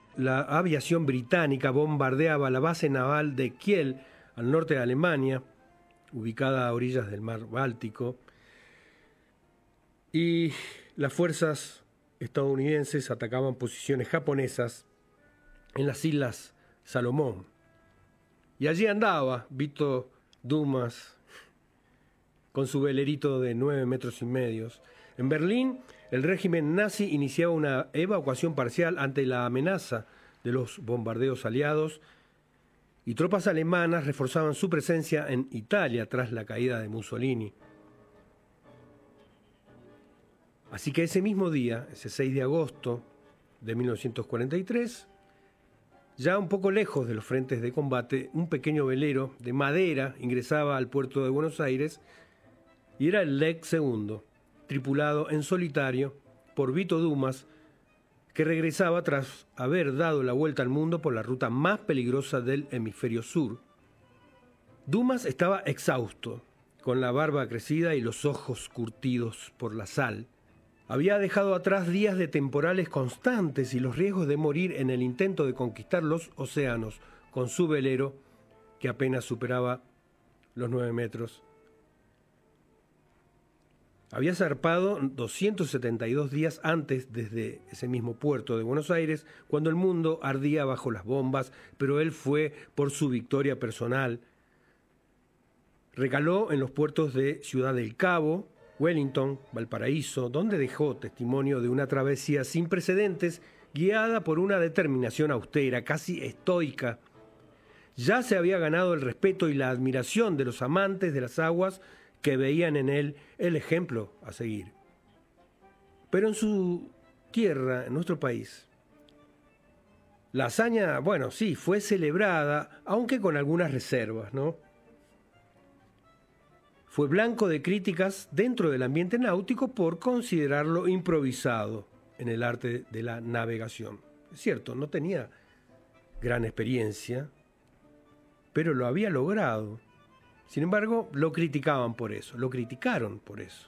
la aviación británica bombardeaba la base naval de Kiel, al norte de Alemania, ubicada a orillas del mar Báltico, y las fuerzas estadounidenses atacaban posiciones japonesas en las Islas Salomón. Y allí andaba Vito Dumas con su velerito de 9,5 metros. En Berlín, el régimen nazi iniciaba una evacuación parcial ante la amenaza de los bombardeos aliados y tropas alemanas reforzaban su presencia en Italia tras la caída de Mussolini. Así que ese mismo día, ese 6 de agosto de 1943, ya un poco lejos de los frentes de combate, un pequeño velero de madera ingresaba al puerto de Buenos Aires y era el Lek II, tripulado en solitario por Vito Dumas, que regresaba tras haber dado la vuelta al mundo por la ruta más peligrosa del hemisferio sur. Dumas estaba exhausto, con la barba crecida y los ojos curtidos por la sal. Había dejado atrás días de temporales constantes y los riesgos de morir en el intento de conquistar los océanos con su velero, que apenas superaba los 9 metros. Había zarpado 272 días antes desde ese mismo puerto de Buenos Aires, cuando el mundo ardía bajo las bombas, pero él fue por su victoria personal. Recaló en los puertos de Ciudad del Cabo, Wellington, Valparaíso, donde dejó testimonio de una travesía sin precedentes, guiada por una determinación austera, casi estoica. Ya se había ganado el respeto y la admiración de los amantes de las aguas, que veían en él el ejemplo a seguir. Pero en su tierra, en nuestro país, la hazaña, bueno, sí, fue celebrada, aunque con algunas reservas, ¿no? Fue blanco de críticas dentro del ambiente náutico por considerarlo improvisado en el arte de la navegación. Es cierto, no tenía gran experiencia, pero lo había logrado. Sin embargo, lo criticaban por eso, lo criticaron por eso.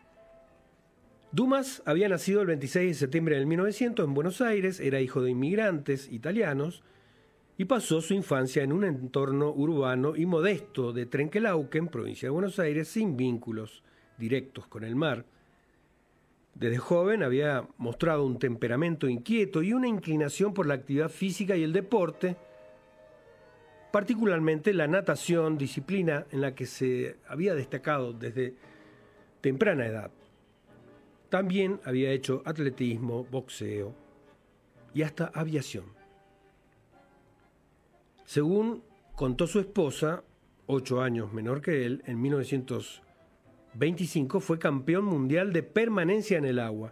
Dumas había nacido el 26 de septiembre de 1900 en Buenos Aires, era hijo de inmigrantes italianos y pasó su infancia en un entorno urbano y modesto de Trenquelauquen, provincia de Buenos Aires, sin vínculos directos con el mar. Desde joven había mostrado un temperamento inquieto y una inclinación por la actividad física y el deporte, particularmente la natación, disciplina en la que se había destacado desde temprana edad. También había hecho atletismo, boxeo y hasta aviación. Según contó su esposa, 8 años menor que él, en 1925 fue campeón mundial de permanencia en el agua.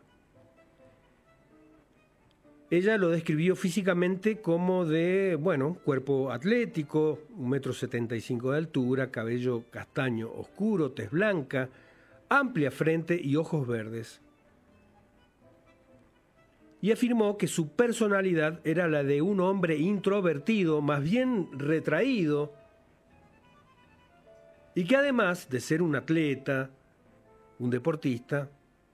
Ella lo describió físicamente como de, cuerpo atlético, 1,75 m de altura, cabello castaño oscuro, tez blanca, amplia frente y ojos verdes. Y afirmó que su personalidad era la de un hombre introvertido, más bien retraído, y que además de ser un atleta, un deportista,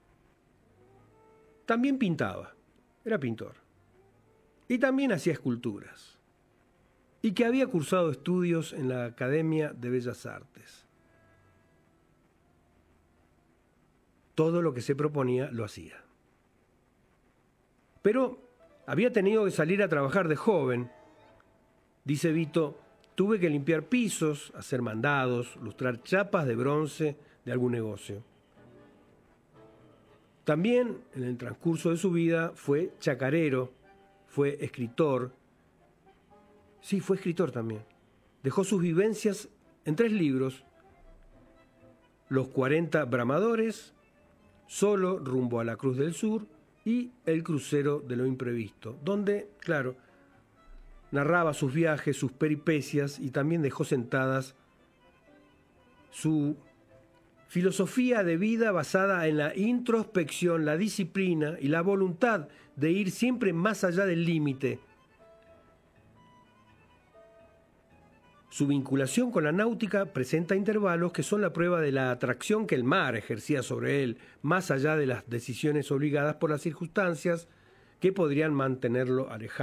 también pintaba, era pintor. Y también hacía esculturas. Y que había cursado estudios en la Academia de Bellas Artes. Todo lo que se proponía lo hacía. Pero había tenido que salir a trabajar de joven. Dice Vito, tuve que limpiar pisos, hacer mandados, lustrar chapas de bronce de algún negocio. También en el transcurso de su vida fue chacarero, fue escritor. Sí, fue escritor también. Dejó sus vivencias en 3 libros. Los 40 bramadores, Solo rumbo a la Cruz del Sur y El crucero de lo imprevisto, donde, claro, narraba sus viajes, sus peripecias y también dejó sentadas su filosofía de vida basada en la introspección, la disciplina y la voluntad de ir siempre más allá del límite. Su vinculación con la náutica presenta intervalos que son la prueba de la atracción que el mar ejercía sobre él, más allá de las decisiones obligadas por las circunstancias que podrían mantenerlo alejado